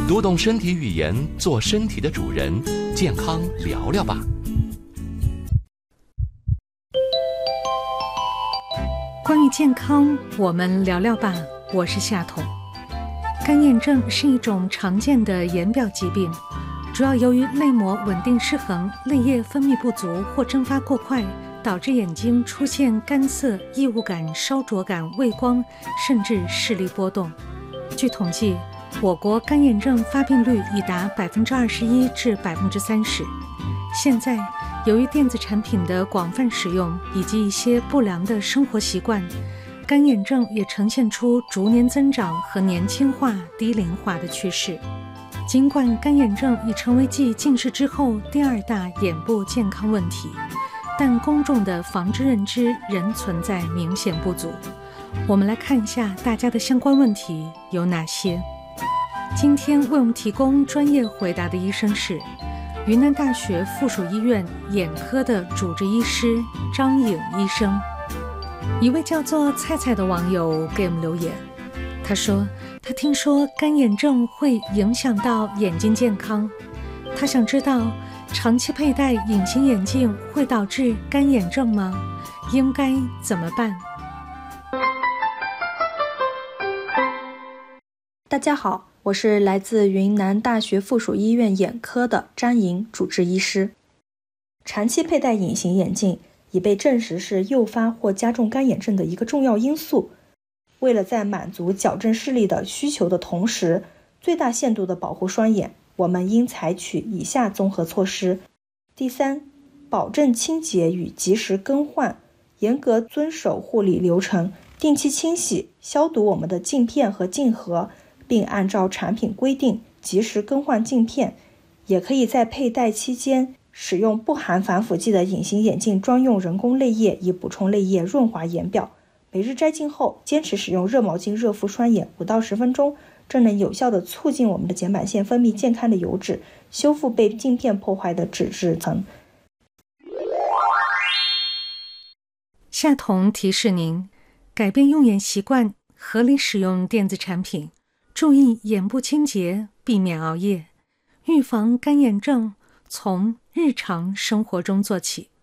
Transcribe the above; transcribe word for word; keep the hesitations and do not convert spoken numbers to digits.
读懂身体语言，做身体的主人，健康聊聊吧。 关于健康，我们聊聊吧。我是夏彤。干眼症是一种常见的眼表疾病，主要由于泪膜稳定失衡、泪液分泌不足或蒸发过快，导致眼睛出现干涩、异物感、烧灼感、畏光，甚至视力波动。据统计，我国干眼症发病率已达百分之二十一至百分之三十。现在，由于电子产品的广泛使用以及一些不良的生活习惯，干眼症也呈现出逐年增长和年轻化、低龄化的趋势。尽管干眼症已成为继近视之后第二大眼部健康问题，但公众的防治认知仍存在明显不足。我们来看一下大家的相关问题有哪些。今天为我们提供专业回答的医生是云南大学附属医院眼科的主治医师张颖医生。一位叫做菜菜的网友给我们留言，他说他听说干眼症会影响到眼睛健康，他想知道长期佩戴隐形眼镜会导致干眼症吗？应该怎么办？ 大家好，我是来自云南大学附属医院眼科的张颖主治医师。长期佩戴隐形眼镜已被证实是诱发或加重干眼症的一个重要因素。为了在满足矫正视力的需求的同时，最大限度地保护双眼，我们应采取以下综合措施。第三，保证清洁与及时更换，严格遵守护理流程，定期清洗、消毒我们的镜片和镜盒，并按照产品规定及时更换镜片。也可以在佩戴期间使用不含防腐剂的隐形眼镜专用人工泪液，以补充泪液润滑眼表。每日摘镜后，坚持使用热毛巾热敷双眼五到十分钟，这能有效地促进我们的睑板腺分泌健康的油脂，修复被镜片破坏的脂质层。 夏彤提示您，改变用眼习惯，合理使用电子产品，注意眼部清洁，避免熬夜，预防干眼症，从日常生活中做起。